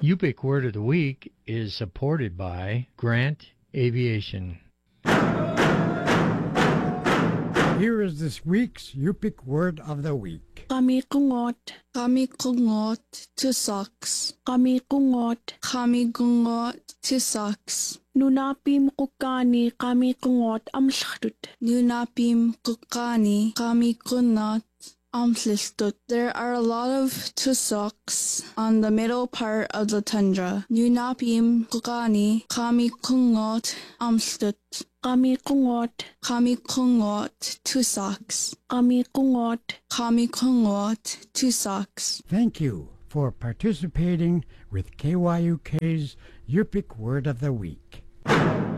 Yupik Word of the Week is supported by Grant Aviation. Here is this week's Yupik Word of the Week. Kamikungot. Kamikungot to socks. Kamikungot. Kamikungot to socks. Nunapim kukani kamikungot amshtut. Nunapim kukani kamikunot amslistut. There are a lot of tusoks on the middle part of the tundra. Nunapim kukani kamikungot amslistut. Kamikungot. Kamikungot tusoks. Kamikungot. Kamikungot tusoks. Thank you for participating with KYUK's Yupik Word of the Week.